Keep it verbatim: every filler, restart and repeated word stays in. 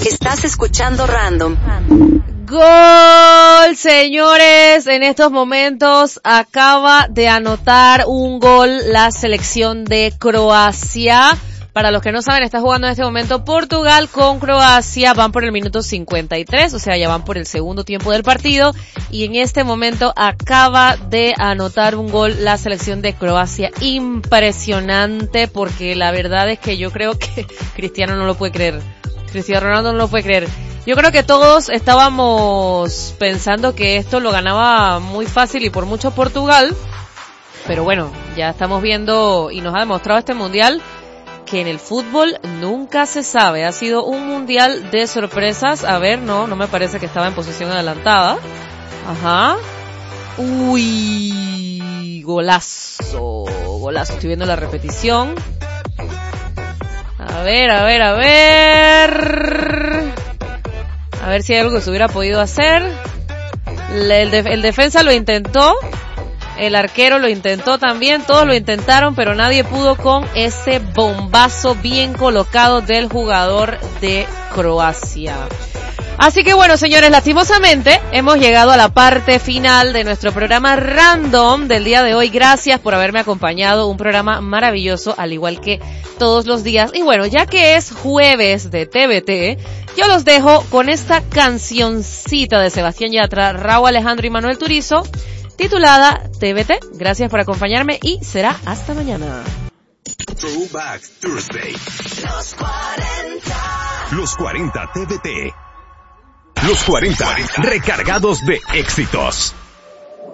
Estás escuchando Random. Gol, señores, en estos momentos acaba de anotar un gol la selección de Croacia. Para los que no saben, está jugando en este momento Portugal con Croacia, van por el minuto cincuenta y tres, o sea, ya van por el segundo tiempo del partido, y en este momento acaba de anotar un gol la selección de Croacia. Impresionante, porque la verdad es que yo creo que Cristiano no lo puede creer. Cristiano Ronaldo no lo puede creer. Yo creo que todos estábamos pensando que esto lo ganaba muy fácil y por mucho Portugal, pero bueno, ya estamos viendo y nos ha demostrado este mundial que en el fútbol nunca se sabe. Ha sido un mundial de sorpresas. A ver, no, no me parece que estaba en posición adelantada. Ajá. Uy, golazo, golazo. Estoy viendo la repetición. A ver, a ver, a ver. A ver si hay algo que se hubiera podido hacer. El, def- el defensa lo intentó. El arquero lo intentó también, todos lo intentaron, pero nadie pudo con ese bombazo bien colocado del jugador de Croacia. Así que bueno, señores, lastimosamente hemos llegado a la parte final de nuestro programa Random del día de hoy. Gracias por haberme acompañado, un programa maravilloso, al igual que todos los días. Y bueno, ya que es jueves de T V T, yo los dejo con esta cancioncita de Sebastián Yatra, Raúl Alejandro y Manuel Turizo, titulada T V T. Gracias por acompañarme y será hasta mañana. Throwback Thursday. Los cuarenta. Los cuarenta T V T. Los cuarenta recargados de éxitos.